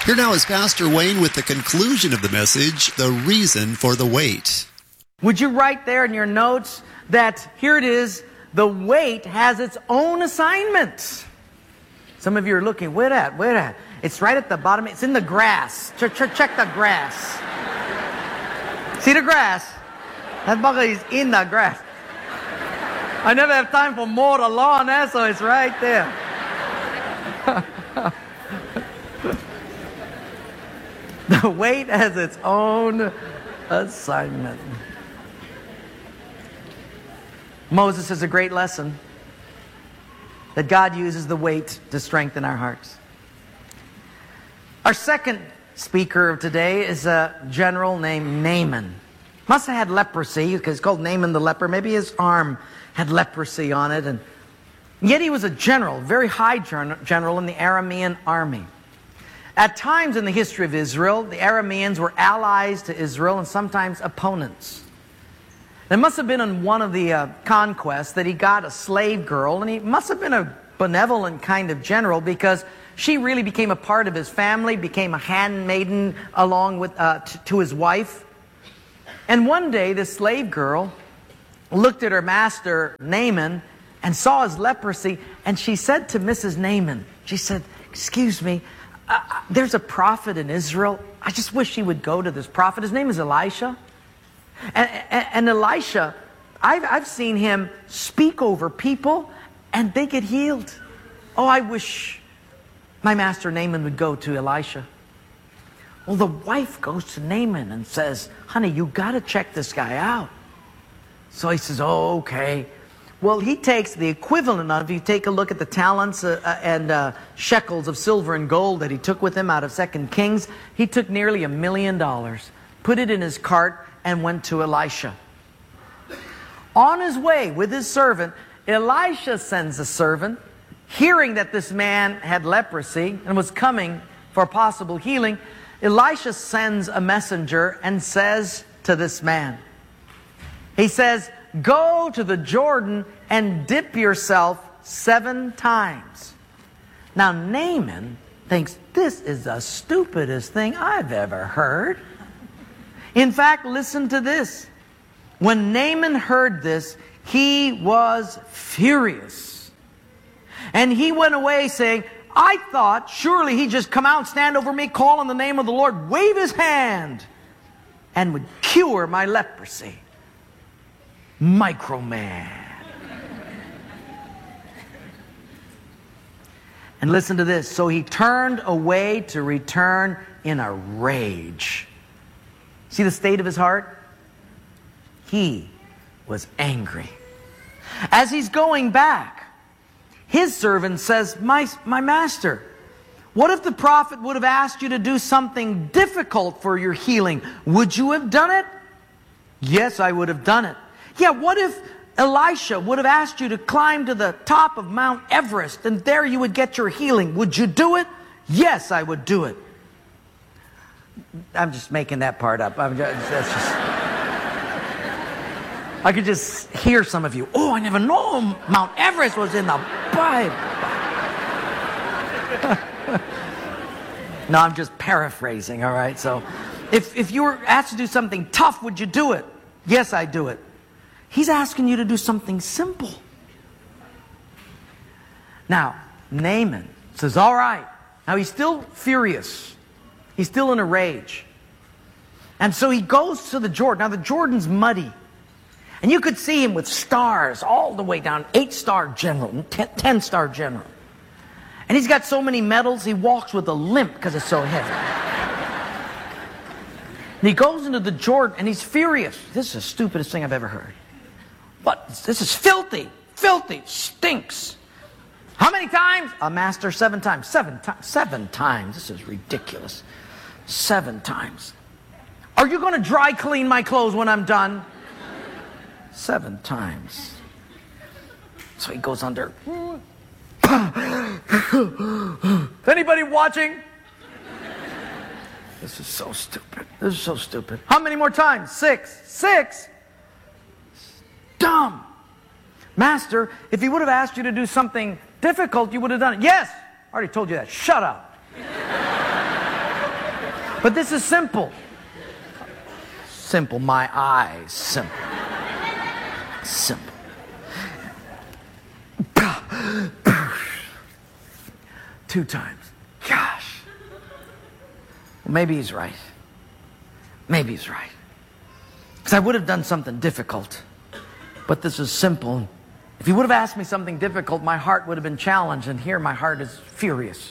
Here now is Pastor Wayne with the conclusion of the message, The Reason for the Wait. Would you write there in your notes that here it is, the wait has its own assignment. Some of you are looking, where at? It's right at the bottom. It's in the grass. Check the grass. See the grass? That bugger is in the grass. I never have time for mow the lawn, so it's right there. The wait has its own assignment. Moses is a great lesson that God uses the wait to strengthen our hearts. Our second speaker of today is a general named Naaman. Must have had leprosy because it's called Naaman the leper. Maybe his arm had leprosy on it. And yet he was a general, very high general in the Aramean army. At times in the history of Israel, the Arameans were allies to Israel and sometimes opponents. It must have been in one of the conquests that he got a slave girl, and he must have been a benevolent kind of general because she really became a part of his family, became a handmaiden along with to his wife. And one day, this slave girl looked at her master, Naaman, and saw his leprosy, and she said to Mrs. Naaman, she said, "Excuse me, there's a prophet in Israel. I just wish he would go to this prophet. His name is Elisha. And Elisha, I've seen him speak over people and they get healed. Oh, I wish my master Naaman would go to Elisha." Well, the wife goes to Naaman and says, "Honey, you got to check this guy out." So he says, "Oh, okay." Well, he takes the equivalent of, if you take a look at the talents and shekels of silver and gold that he took with him out of 2 Kings, he took nearly $1 million, put it in his cart, and went to Elisha. On his way with his servant, Elisha sends a servant, hearing that this man had leprosy and was coming for possible healing. Elisha sends a messenger and says to this man, he says, "Go to the Jordan and dip yourself 7 times. Now Naaman thinks, this is the stupidest thing I've ever heard. In fact, listen to this. When Naaman heard this, he was furious. And he went away saying, "I thought surely he'd just come out and stand over me, call on the name of the Lord, wave his hand, and would cure my leprosy." Microman. And listen to this. So he turned away to return in a rage. See the state of his heart? He was angry. As he's going back, his servant says, my master, what if the prophet would have asked you to do something difficult for your healing? Would you have done it? Yes, I would have done it. Yeah, what if Elisha would have asked you to climb to the top of Mount Everest and there you would get your healing? Would you do it? Yes, I would do it. I'm just making that part up. I could just hear some of you. Oh, I never know Mount Everest was in the Bible. No, I'm just paraphrasing, all right? So if you were asked to do something tough, would you do it? Yes, I'd do it. He's asking you to do something simple. Now, Naaman says, all right. Now, he's still furious. He's still in a rage. And so he goes to the Jordan. Now, the Jordan's muddy. And you could see him with stars all the way down. 8-star general, 10-star general. And he's got so many medals, he walks with a limp because it's so heavy. And he goes into the Jordan and he's furious. This is the stupidest thing I've ever heard. What? This is filthy. Filthy. Stinks. How many times? A master, 7 times. 7 times. 7 times. This is ridiculous. 7 times. Are you going to dry clean my clothes when I'm done? 7 times. So he goes under. Anybody watching? This is so stupid. This is so stupid. How many more times? 6. 6. Dumb. Master, if he would have asked you to do something difficult, you would have done it. Yes. I already told you that. Shut up. But this is simple. Simple. My eyes. Simple. Simple. 2 times. Gosh. Well, maybe he's right. Maybe he's right. Because I would have done something difficult. But this is simple. If he would have asked me something difficult, my heart would have been challenged. And here my heart is furious.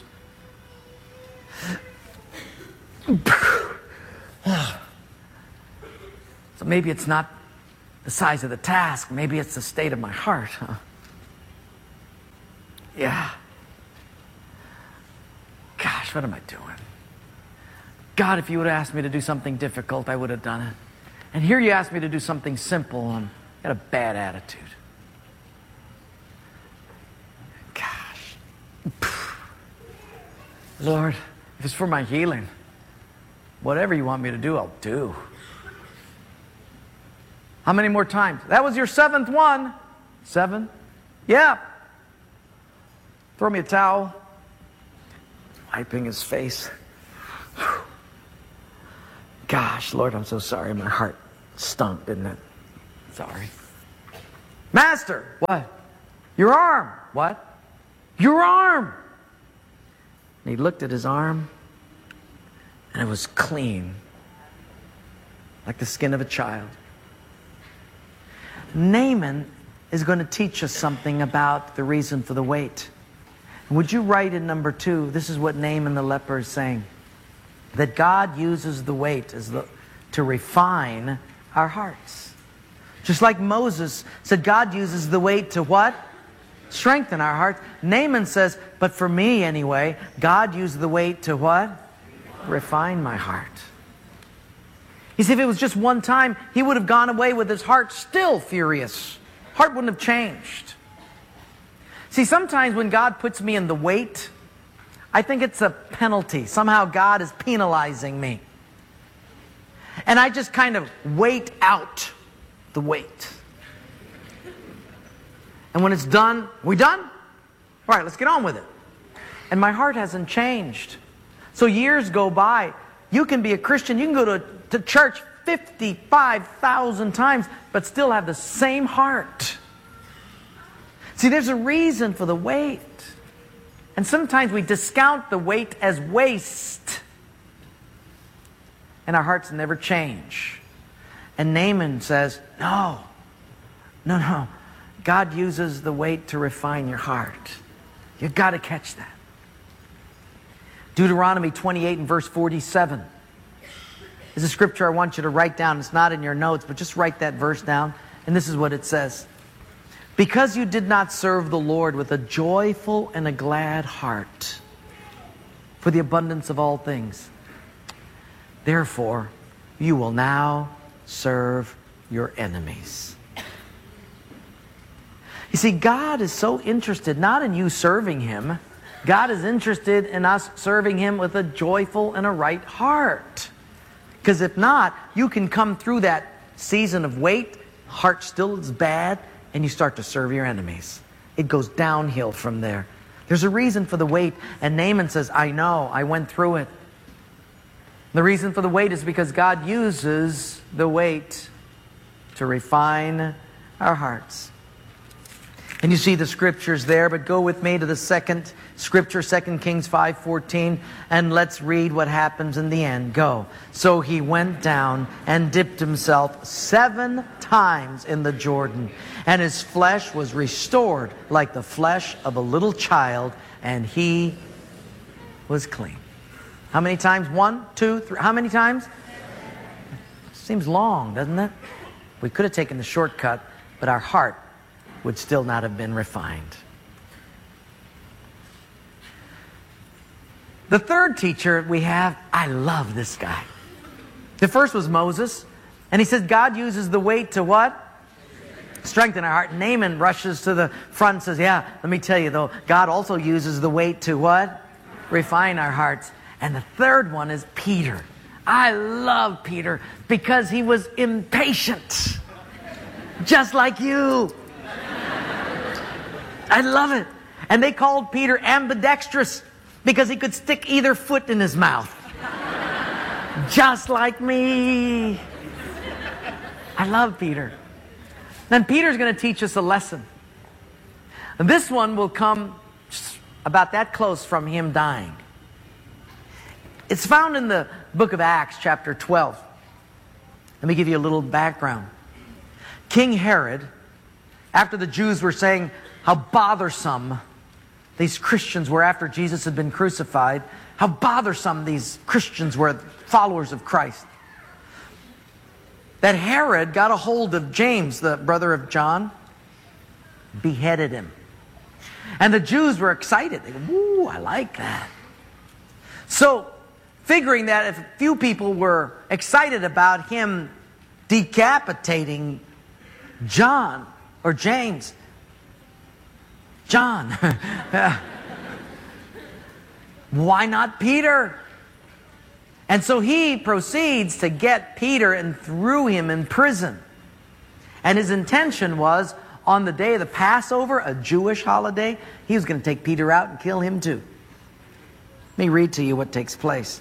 So maybe it's not the size of the task. Maybe it's the state of my heart. Huh? Yeah. Gosh, what am I doing? God, if you would have asked me to do something difficult, I would have done it. And here you asked me to do something simple, and I got a bad attitude. Gosh. Lord, if it's for my healing, whatever you want me to do, I'll do. How many more times? That was your 7th one. 7? Yeah. Throw me a towel. Wiping his face. Gosh, Lord, I'm so sorry. My heart stunk, didn't it? Sorry. Master, what? Your arm. What? Your arm. And he looked at his arm, and it was clean, like the skin of a child. Naaman is going to teach us something about the reason for the wait. Would you write in number 2, this is what Naaman the leper is saying, that God uses the wait to refine our hearts. Just like Moses said, God uses the wait to what? Strengthen our hearts. Naaman says, but for me anyway, God used the wait to what? Refine my heart. You see, if it was just one time, he would have gone away with his heart still furious. Heart wouldn't have changed. See, sometimes when God puts me in the wait, I think it's a penalty. Somehow God is penalizing me. And I just kind of wait out the wait. And when it's done, we done? All right, let's get on with it. And my heart hasn't changed. So years go by. You can be a Christian. You can go to church 55,000 times, but still have the same heart. See, there's a reason for the wait. And sometimes we discount the wait as waste. And our hearts never change. And Naaman says, no. God uses the wait to refine your heart. You've got to catch that. Deuteronomy 28 and verse 47 is a scripture I want you to write down. It's not in your notes, but just write that verse down. And this is what it says. Because you did not serve the Lord with a joyful and a glad heart for the abundance of all things, therefore you will now serve your enemies. You see, God is so interested not in you serving Him. God is interested in us serving Him with a joyful and a right heart. Because if not, you can come through that season of wait, heart still is bad, and you start to serve your enemies. It goes downhill from there. There's a reason for the wait, and Naaman says, I know, I went through it. The reason for the wait is because God uses the wait to refine our hearts. And you see the scriptures there, but go with me to the second scripture, 2 Kings 5:14, and let's read what happens in the end. Go. So he went down and dipped himself 7 times in the Jordan, and his flesh was restored like the flesh of a little child, and he was clean. How many times? 1, 2, 3. How many times? Seems long, doesn't it? We could have taken the shortcut, but our heart would still not have been refined. The third teacher we have, I love this guy. The first was Moses, and he says God uses the wait to what? Strengthen our heart. Naaman rushes to the front and says, yeah, let me tell you though, God also uses the wait to what? Refine our hearts. And the third one is Peter. I love Peter because he was impatient. Just like you. I love it. And they called Peter ambidextrous because he could stick either foot in his mouth. Just like me. I love Peter. Then Peter's going to teach us a lesson. And this one will come about that close from him dying. It's found in the book of Acts, chapter 12. Let me give you a little background. King Herod, after the Jews were saying how bothersome these Christians were after Jesus had been crucified, how bothersome these Christians were, followers of Christ, that Herod got a hold of James, the brother of John, beheaded him. And the Jews were excited. They go, "Ooh, I like that." So, figuring that if a few people were excited about him decapitating John or James, John, why not Peter? And so he proceeds to get Peter and threw him in prison. And his intention was, on the day of the Passover, a Jewish holiday, he was going to take Peter out and kill him too. Let me read to you what takes place.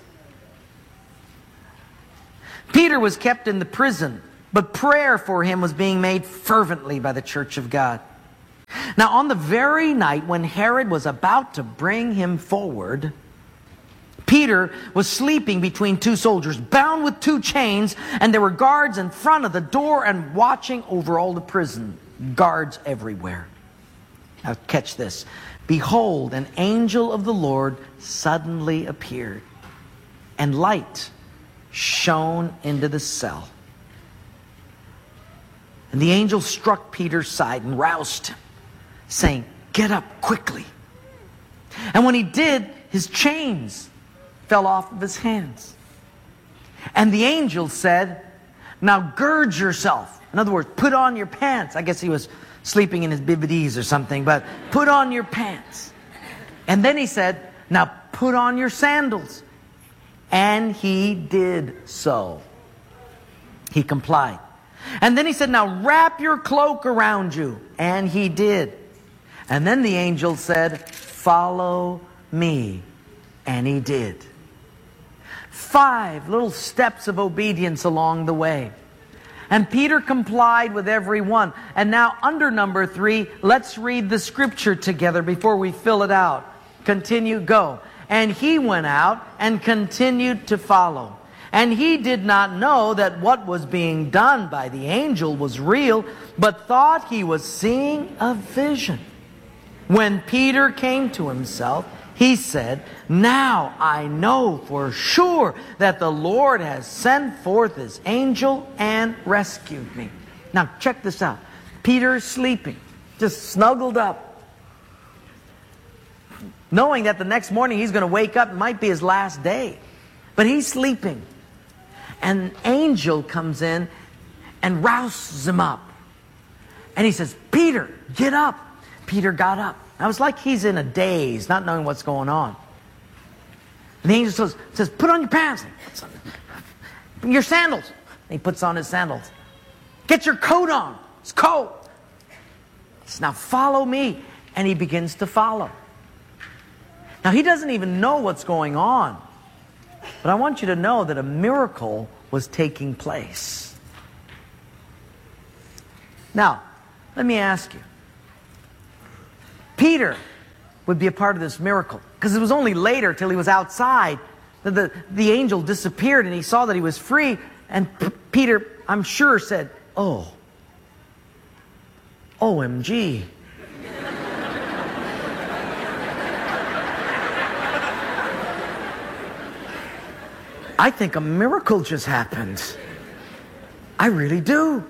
Peter was kept in the prison, but prayer for him was being made fervently by the church of God. Now, on the very night when Herod was about to bring him forward, Peter was sleeping between two soldiers, bound with two chains, and there were guards in front of the door and watching over all the prison. Guards everywhere. Now catch this. Behold, an angel of the Lord suddenly appeared, and light shone into the cell. And the angel struck Peter's side and roused him, saying, "Get up quickly." And when he did, his chains fell off of his hands. And the angel said, "Now gird yourself." In other words, put on your pants. I guess he was sleeping in his BVDs or something, but put on your pants. And then he said, "Now put on your sandals." And he did so. He complied. And then he said, "Now wrap your cloak around you." And he did. And then the angel said, "Follow me." And he did. 5 little steps of obedience along the way. And Peter complied with every one. And now under number 3, let's read the scripture together before we fill it out. Continue, go. And he went out and continued to follow. And he did not know that what was being done by the angel was real, but thought he was seeing a vision. When Peter came to himself, he said, "Now I know for sure that the Lord has sent forth his angel and rescued me." Now check this out. Peter is sleeping, just snuggled up, knowing that the next morning he's going to wake up. It might be his last day. But he's sleeping. And an angel comes in and rouses him up. And he says, "Peter, get up." Peter got up. Now it's like he's in a daze, not knowing what's going on. And the angel says, "Put on your pants. Your sandals." And he puts on his sandals. "Get your coat on. It's cold." He says, "Now follow me." And he begins to follow. Now he doesn't even know what's going on. But I want you to know that a miracle was taking place. Now, let me ask you. Peter would be a part of this miracle, because it was only later, till he was outside, that the angel disappeared and he saw that he was free. And Peter, I'm sure, said, "Oh, OMG. I think a miracle just happened. I really do."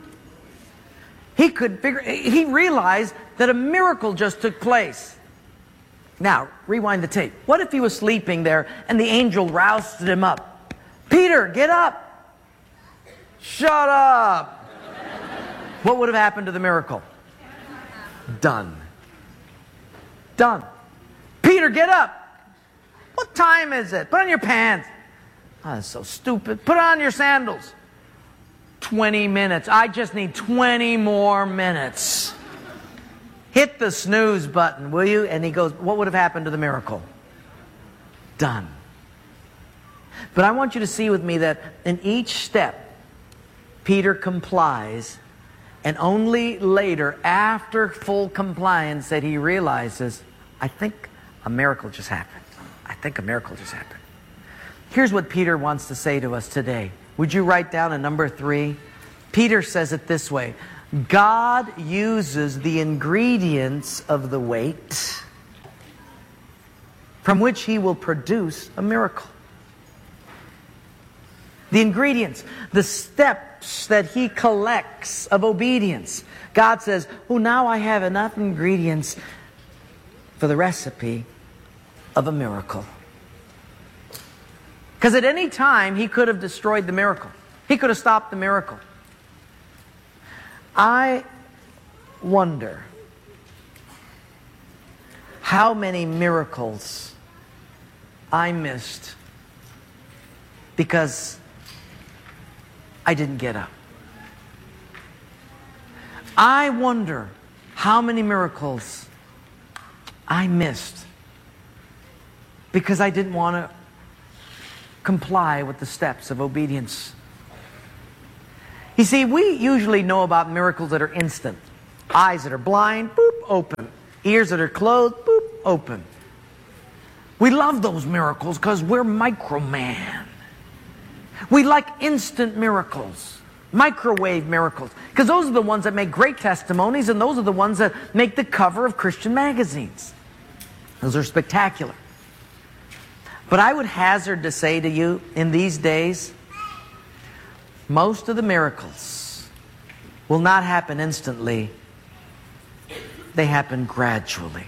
He realized that a miracle just took place. Now, rewind the tape. What if he was sleeping there and the angel roused him up? "Peter, get up." "Shut up." What would have happened to the miracle? Done. Done. "Peter, get up." "What time is it? Put on your pants." "Oh, that's so stupid." "Put on your sandals." 20 minutes. I just need 20 more minutes. Hit the snooze button, will you? And he goes, what would have happened to the miracle? Done. But I want you to see with me that in each step, Peter complies, and only later, after full compliance, that he realizes, I think a miracle just happened. I think a miracle just happened. Here's what Peter wants to say to us today. Would you write down a number 3? Peter says it this way: God uses the ingredients of the weight from which He will produce a miracle. The ingredients, the steps that He collects of obedience. God says, oh, now I have enough ingredients for the recipe of a miracle. Because at any time, He could have destroyed the miracle. He could have stopped the miracle. I wonder how many miracles I missed because I didn't get up. I wonder how many miracles I missed because I didn't want to comply with the steps of obedience. You see, we usually know about miracles that are instant. Eyes that are blind, boop, open. Ears that are closed, boop, open. We love those miracles because we're microman. We like instant miracles, microwave miracles, because those are the ones that make great testimonies, and those are the ones that make the cover of Christian magazines. Those are spectacular. But I would hazard to say to you, in these days, most of the miracles will not happen instantly. They happen gradually.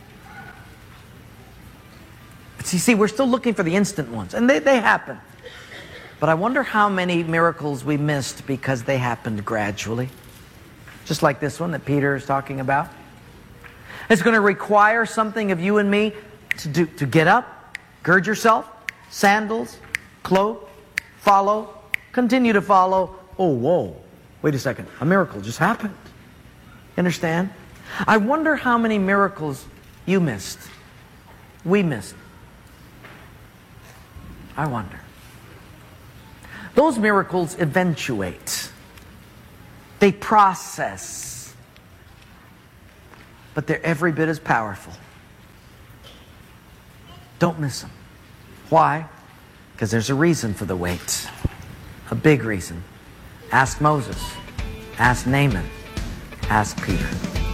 But you see, we're still looking for the instant ones, and they happen. But I wonder how many miracles we missed because they happened gradually. Just like this one that Peter is talking about. It's going to require something of you and me to get up, gird yourself, sandals, cloak, follow, continue to follow. Oh, whoa, wait a second, a miracle just happened. Understand? I wonder how many miracles you missed, we missed. I wonder. Those miracles eventuate. They process. But they're every bit as powerful. Don't miss them. Why? Because there's a reason for the wait. A big reason. Ask Moses. Ask Naaman. Ask Peter.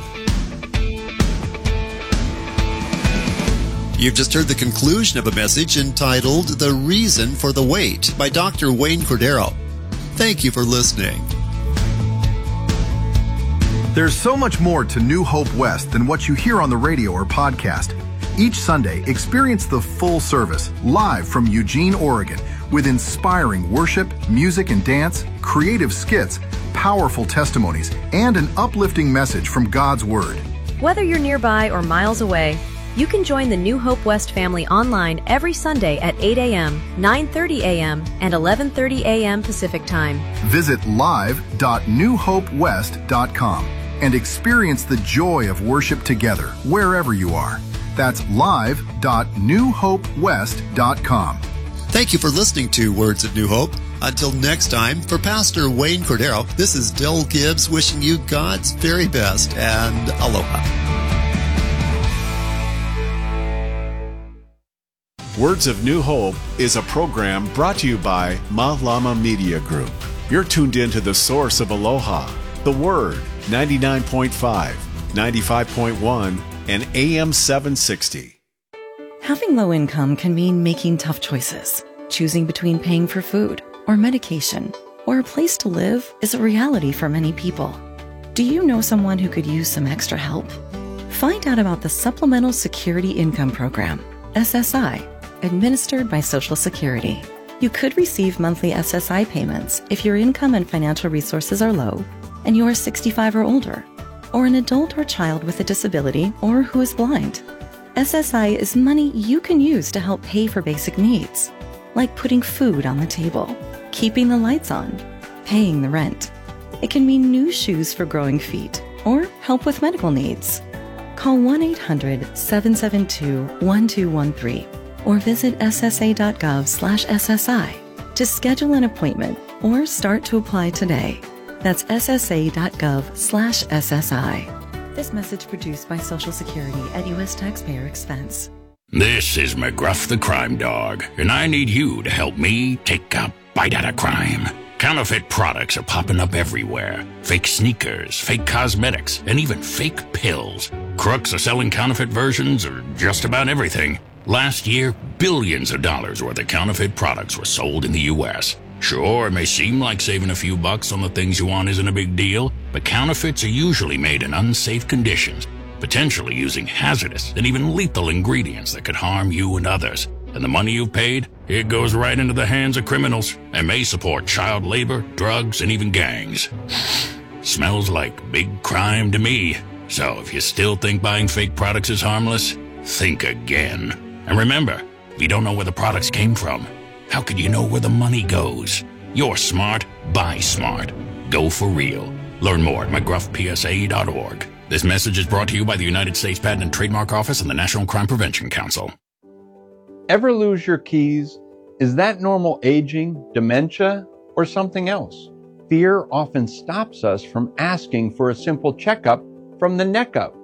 You've just heard the conclusion of a message entitled The Reason for the Wait by Dr. Wayne Cordeiro. Thank you for listening. There's so much more to New Hope West than what you hear on the radio or podcast. Each Sunday, experience the full service live from Eugene, Oregon, with inspiring worship, music and dance, creative skits, powerful testimonies, and an uplifting message from God's Word. Whether you're nearby or miles away, you can join the New Hope West family online every Sunday at 8 a.m., 9:30 a.m., and 11:30 a.m. Pacific Time. Visit live.newhopewest.com and experience the joy of worship together wherever you are. That's live.newhopewest.com. Thank you for listening to Words of New Hope. Until next time, for Pastor Wayne Cordeiro, this is Del Gibbs wishing you God's very best and aloha. Words of New Hope is a program brought to you by Malama Media Group. You're tuned in to the source of aloha, the Word, 99.5, 95.1, and AM 760. Having low income can mean making tough choices. Choosing between paying for food or medication or a place to live is a reality for many people. Do you know someone who could use some extra help? Find out about the Supplemental Security Income Program, SSI, administered by Social Security. You could receive monthly SSI payments if your income and financial resources are low and you are 65 or older, or an adult or child with a disability or who is blind. SSI is money you can use to help pay for basic needs, like putting food on the table, keeping the lights on, paying the rent. It can mean new shoes for growing feet or help with medical needs. Call 1-800-772-1213 or visit ssa.gov/SSI to schedule an appointment or start to apply today. That's ssa.gov/SSI. This message produced by Social Security at U.S. taxpayer expense. This is McGruff the Crime Dog, and I need you to help me take a bite out of crime. Counterfeit products are popping up everywhere. Fake sneakers, fake cosmetics, and even fake pills. Crooks are selling counterfeit versions of just about everything. Last year, billions of dollars worth of counterfeit products were sold in the U.S. Sure, it may seem like saving a few bucks on the things you want isn't a big deal, but counterfeits are usually made in unsafe conditions, potentially using hazardous and even lethal ingredients that could harm you and others. And the money you've paid, it goes right into the hands of criminals and may support child labor, drugs, and even gangs. Smells like big crime to me. So if you still think buying fake products is harmless, think again. And remember, if you don't know where the products came from, how could you know where the money goes? You're smart, buy smart. Go for real. Learn more at mcgruffpsa.org. This message is brought to you by the United States Patent and Trademark Office and the National Crime Prevention Council. Ever lose your keys? Is that normal aging, dementia, or something else? Fear often stops us from asking for a simple checkup from the neck up.